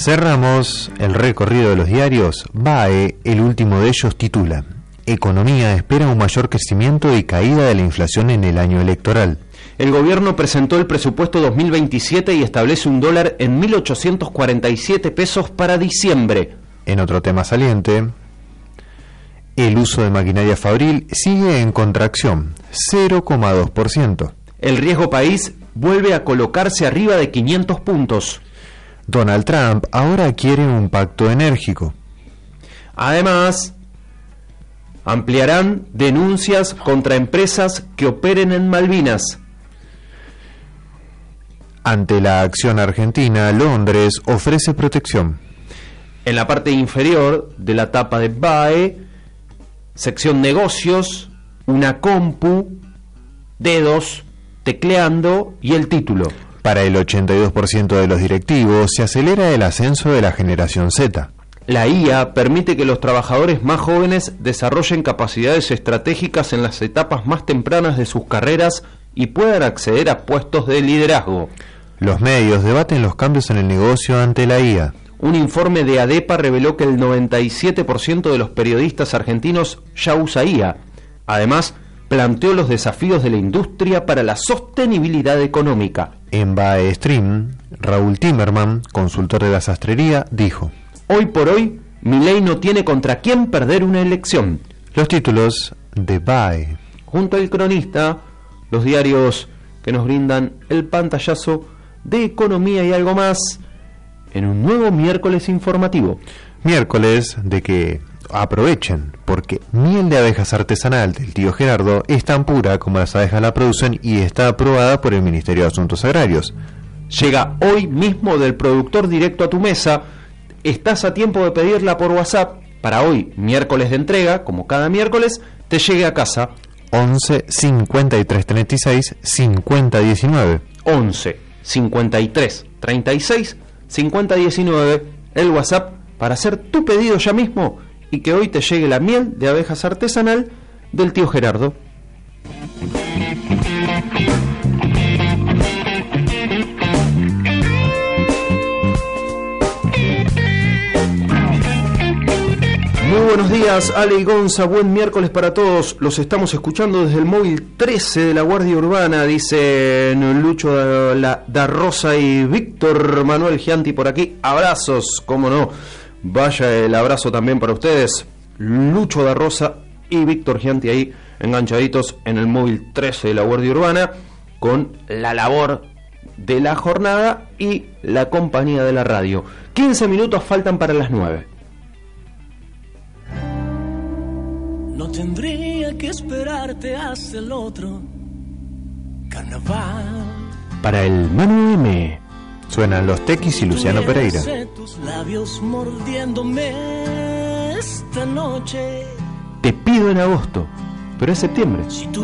Cerramos el recorrido de los diarios. BAE, el último de ellos, titula: Economía espera un mayor crecimiento y caída de la inflación en el año electoral. El gobierno presentó el presupuesto 2027 y establece un dólar en 1.847 pesos para diciembre. En otro tema saliente, el uso de maquinaria fabril sigue en contracción, 0,2%. El riesgo país vuelve a colocarse arriba de 500 puntos. Donald Trump ahora quiere un pacto enérgico. Además, ampliarán denuncias contra empresas que operen en Malvinas. Ante la acción argentina, Londres ofrece protección. En la parte inferior de la tapa de BAE, sección negocios, una compu, dedos, tecleando y el título. Para el 82% de los directivos se acelera el ascenso de la generación Z. La IA permite que los trabajadores más jóvenes desarrollen capacidades estratégicas en las etapas más tempranas de sus carreras y puedan acceder a puestos de liderazgo. Los medios debaten los cambios en el negocio ante la IA. Un informe de ADEPA reveló que el 97% de los periodistas argentinos ya usa IA. Además, planteó los desafíos de la industria para la sostenibilidad económica. En BAE Stream, Raúl Timerman, consultor de la sastrería, dijo: Hoy por hoy, Milei no tiene contra quién perder una elección. Los títulos de BAE. Junto al Cronista, los diarios que nos brindan el pantallazo de economía y algo más en un nuevo miércoles informativo. Miércoles de que aprovechen, porque miel de abejas artesanal del tío Gerardo es tan pura como las abejas la producen y está aprobada por el Ministerio de Asuntos Agrarios. Llega hoy mismo del productor directo a tu mesa. Estás a tiempo de pedirla por WhatsApp para hoy, miércoles de entrega, como cada miércoles, te llegue a casa. 11 53 36 50 19. 11 53 36 50 19, el WhatsApp para hacer tu pedido ya mismo y que hoy te llegue la miel de abejas artesanal del tío Gerardo. Muy buenos días, Ale y Gonza, buen miércoles para todos. Los estamos escuchando desde el móvil 13 de la Guardia Urbana, dicen Lucho da Rosa y Víctor Manuel Gianti por aquí. Abrazos, cómo no. Vaya el abrazo también para ustedes, Lucho da Rosa y Víctor Gianti ahí enganchaditos en el móvil 13 de la Guardia Urbana con la labor de la jornada y la compañía de la radio. 15 minutos faltan para las 9. No tendría que esperarte hasta el otro carnaval. Para el Manu M suenan los Tequis y Luciano Pereira. Tus labios mordiéndome esta noche. Te pido en agosto, pero es septiembre. Si tú